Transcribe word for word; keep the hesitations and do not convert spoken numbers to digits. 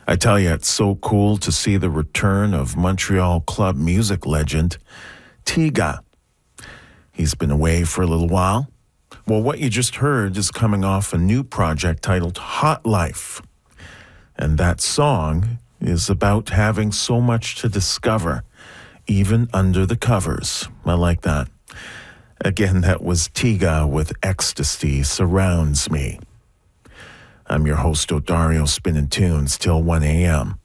I tell you, it's so cool to see the return of Montreal club music legend Tiga. He's been away for a little while. Well, what you just heard is coming off a new project titled Hot Life. And that song is about having so much to discover, even under the covers. I like that. Again, that was Tiga with Ecstasy Surrounds Me. I'm your host, Odario, spinning tunes till one a.m.